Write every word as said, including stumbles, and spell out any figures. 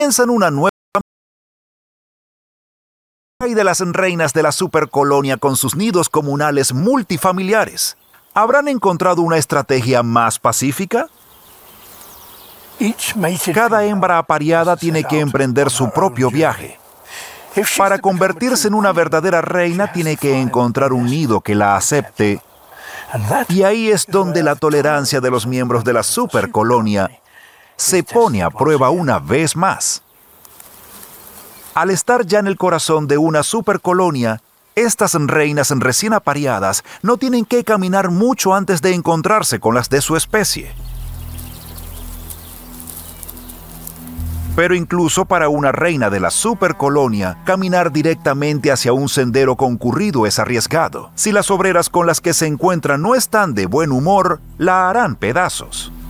comienzan una nueva y de las reinas de la supercolonia con sus nidos comunales multifamiliares. ¿Habrán encontrado una estrategia más pacífica? Cada hembra apareada tiene que emprender su propio viaje. Para convertirse en una verdadera reina, tiene que encontrar un nido que la acepte. Y ahí es donde la tolerancia de los miembros de la supercolonia se pone a prueba una vez más. Al estar ya en el corazón de una supercolonia, estas reinas recién apareadas no tienen que caminar mucho antes de encontrarse con las de su especie. Pero incluso para una reina de la supercolonia, caminar directamente hacia un sendero concurrido es arriesgado. Si las obreras con las que se encuentra no están de buen humor, la harán pedazos.